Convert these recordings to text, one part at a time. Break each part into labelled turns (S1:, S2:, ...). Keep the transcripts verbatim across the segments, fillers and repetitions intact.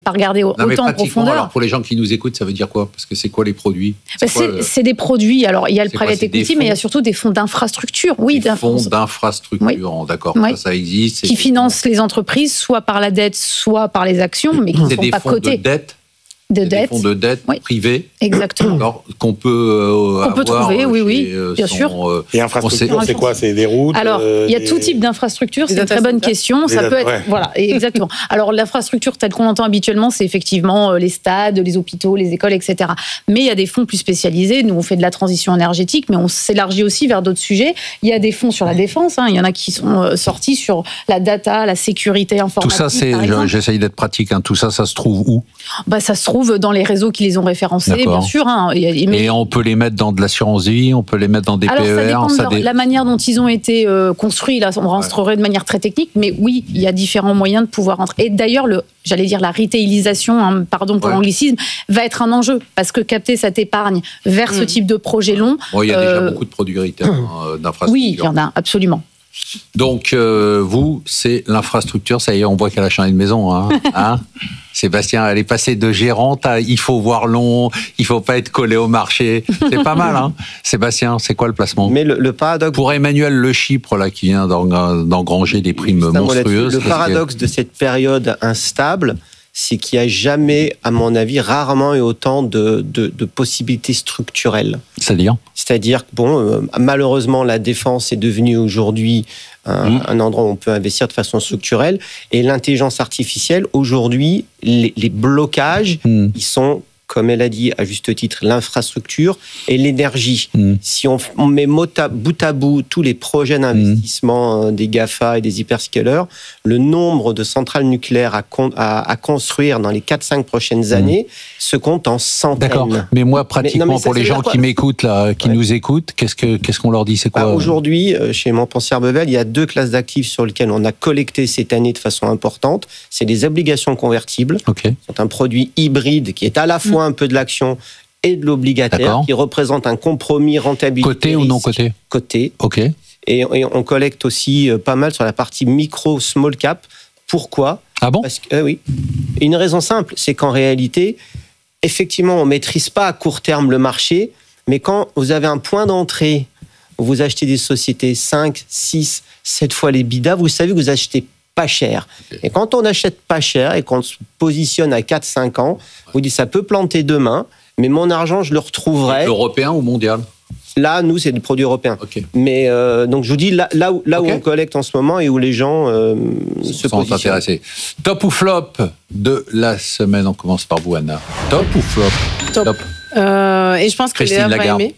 S1: pas regarder
S2: non,
S1: autant en profondeur.
S2: Alors pour les gens qui nous écoutent, ça veut dire quoi? Parce que c'est quoi les produits?
S1: C'est, bah, c'est, le... c'est des produits. Alors il y a le private equity, mais il y a surtout des fonds d'infrastructure. Oui,
S2: des fonds d'infrastructure. Oui. D'accord,
S1: oui.
S2: ça, ça existe.
S1: Qui financent les entreprises, soit par la dette, soit par les actions, mais qui ne sont pas cotés.
S2: C'est des fonds de dette.
S1: De dette.
S2: Des fonds de dette oui. privés.
S1: Exactement.
S2: Alors, qu'on peut, euh,
S1: qu'on peut trouver, oui, oui,
S2: euh,
S1: bien
S2: son,
S1: sûr.
S2: Euh,
S3: Et infrastructure, c'est quoi? C'est des routes?
S1: Alors,
S3: euh,
S1: il y a
S3: des...
S1: tout type d'infrastructure, c'est une très bonne question. Ça peut être, ouais. Voilà, exactement. Alors, l'infrastructure telle qu'on l'entend habituellement, c'est effectivement les stades, les hôpitaux, les écoles, et cetera. Mais il y a des fonds plus spécialisés. Nous, on fait de la transition énergétique, mais on s'élargit aussi vers d'autres sujets. Il y a des fonds sur la défense. Hein. Il y en a qui sont sortis sur la data, la sécurité informatique.
S2: Tout ça, c'est, j'essaye d'être pratique. Hein. Tout ça, ça se trouve où?
S1: Bah, ça se trouve dans les réseaux qui les ont référencés, D'accord. bien sûr. Hein.
S2: Mais... Et on peut les mettre dans de l'assurance vie, on peut les mettre dans des
S1: Alors,
S2: P E R.
S1: Ça dépend
S2: ça
S1: de leur,
S2: dé...
S1: la manière dont ils ont été euh, construits. Là, on rentrerait ouais. de manière très technique, mais oui, il y a différents moyens de pouvoir rentrer. Et d'ailleurs, le, j'allais dire la retailisation, hein, pardon pour ouais. l'anglicisme, va être un enjeu parce que capter cette épargne vers mmh. ce type de projet long.
S2: Bon, il y a euh... déjà beaucoup de produits retail hein, d'infrastructure.
S1: Oui, il y en a absolument.
S2: Donc, euh, vous, c'est l'infrastructure. Ça y est, on voit qu'elle a changé de maison. Hein, hein Sébastien, elle est passée de gérante à il faut voir long, il faut pas être collé au marché. C'est pas mal, hein. Sébastien, c'est quoi le placement?
S4: Mais le, le paradoxe...
S2: Pour Emmanuel Le Chypre, là, qui vient d'engranger des primes monstrueuses.
S4: Le paradoxe que... de cette période instable, c'est qu'il n'y a jamais, à mon avis, rarement eu autant de, de, de possibilités structurelles.
S2: C'est-à-dire ?
S4: C'est-à-dire que, bon, euh, malheureusement, la défense est devenue aujourd'hui un, mmh. un endroit où on peut investir de façon structurelle. Et l'intelligence artificielle, aujourd'hui, les, les blocages, mmh. ils sont, comme elle a dit à juste titre, l'infrastructure et l'énergie. Mmh. Si on, on met mot à, bout à bout tous les projets d'investissement mmh. des GAFA et des hyperscalers, le nombre de centrales nucléaires à, con, à, à construire dans les quatre cinq prochaines années mmh. se compte en centaines.
S2: D'accord. Mais moi, pratiquement, mais, non, mais ça, pour les gens qui m'écoutent, là, qui ouais. nous écoutent, qu'est-ce, que, qu'est-ce qu'on leur dit? C'est quoi?
S4: Bah, aujourd'hui, chez Montpensier Bevel, il y a deux classes d'actifs sur lesquelles on a collecté cette année de façon importante. C'est les obligations convertibles.
S2: Okay.
S4: C'est un produit hybride qui est à la fois mmh. un peu de l'action et de l'obligataire, D'accord. qui représente un compromis rentabilité.
S2: Côté ou non côté?
S4: Côté.
S2: Ok.
S4: Et, et on collecte aussi pas mal sur la partie micro, small cap. Pourquoi?
S2: Ah bon?
S4: Parce que, euh, oui. Une raison simple, c'est qu'en réalité, effectivement, on ne maîtrise pas à court terme le marché, mais quand vous avez un point d'entrée, où vous achetez des sociétés cinq, six, sept fois les bidas, vous savez que vous achetez pas cher. Okay. Et quand on achète pas cher et qu'on se positionne à quatre cinq ans, vous dites ça peut planter demain, mais mon argent, je le retrouverai.
S2: Européen ou mondial?
S4: Là, nous, c'est des produits européens. Okay. Mais euh, donc, je vous dis, là, là, où, là okay. où on collecte en ce moment et où les gens euh, se
S2: sont
S4: positionnent.
S2: Intéressés. Top ou flop de la semaine? On commence par vous, Anna. Top ou flop?
S5: Top. Top. Euh, et je pense que Léa va aimer.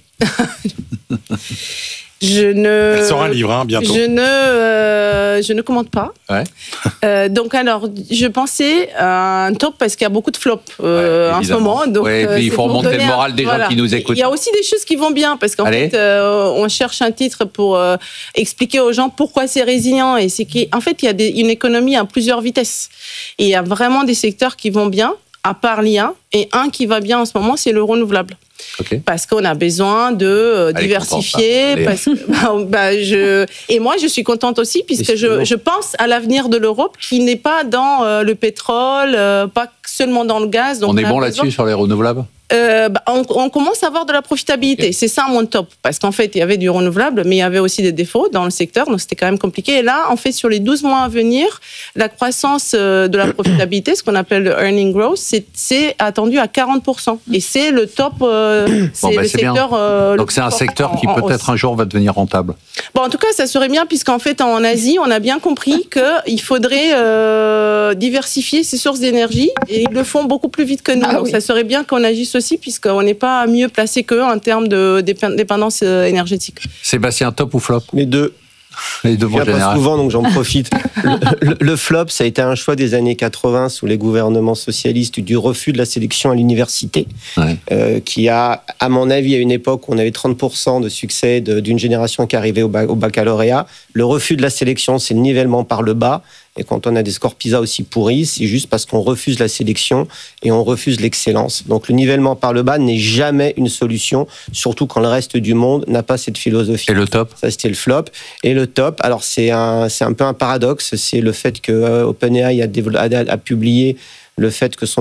S5: Je ne.
S3: Elle sort un livre, hein, bientôt.
S5: Je ne, euh, je ne commente pas.
S2: Ouais.
S5: euh, donc alors, je pensais à un top parce qu'il y a beaucoup de flops euh, ouais, en ce moment. Donc,
S2: ouais, et puis il faut remonter le moral des voilà. gens qui nous écoutent.
S5: Il y a aussi des choses qui vont bien parce qu'en Allez. fait, euh, on cherche un titre pour euh, expliquer aux gens pourquoi c'est résilient et c'est qu'en fait, il y a des, une économie à plusieurs vitesses. Et il y a vraiment des secteurs qui vont bien, à part l'I A, et un qui va bien en ce moment, c'est le renouvelable.
S2: Okay.
S5: Parce qu'on a besoin de euh, diversifier. Parce que, bah, je, et moi, je suis contente aussi, puisque je, je pense à l'avenir de l'Europe, qui n'est pas dans euh, le pétrole, euh, pas seulement dans le gaz. Donc
S2: on est
S5: on
S2: bon
S5: besoin...
S2: là-dessus, sur les renouvelables?
S5: Euh, bah, on, on commence à avoir de la profitabilité. Okay. C'est ça mon top. Parce qu'en fait, il y avait du renouvelable, mais il y avait aussi des défauts dans le secteur, donc c'était quand même compliqué. Et là, en fait, sur les douze mois à venir, la croissance de la profitabilité, ce qu'on appelle le earning growth, c'est, c'est attendu à quarante pour cent. Et c'est le top, euh, c'est bon, bah, le c'est secteur... Euh,
S2: donc c'est un secteur en, qui en peut-être hausse. Un jour va devenir rentable.
S5: Bon, en tout cas, ça serait bien, puisqu'en fait, en Asie, on a bien compris qu'il faudrait euh, diversifier ses sources d'énergie, et ils le font beaucoup plus vite que nous. Ah, donc oui. Ça serait bien qu'on agisse aussi, puisqu'on n'est pas mieux placé qu'eux en termes de dépendance énergétique.
S2: Sébastien, top ou flop?
S4: Les deux.
S2: Les deux,
S4: je pas souvent, donc j'en profite. le, le, le flop, ça a été un choix des années quatre-vingts sous les gouvernements socialistes du refus de la sélection à l'université, ouais. euh, qui a, à mon avis, à une époque où on avait trente pour cent de succès de, d'une génération qui arrivait au, bac, au baccalauréat. Le refus de la sélection, c'est le nivellement par le bas. Et quand on a des scores PISA aussi pourris, c'est juste parce qu'on refuse la sélection et on refuse l'excellence. Donc le nivellement par le bas n'est jamais une solution, surtout quand le reste du monde n'a pas cette philosophie.
S2: Et le top?
S4: Ça, c'était le flop. Et le top, alors c'est un, c'est un peu un paradoxe, c'est le fait que euh, OpenAI a, développé, a, a publié le fait que son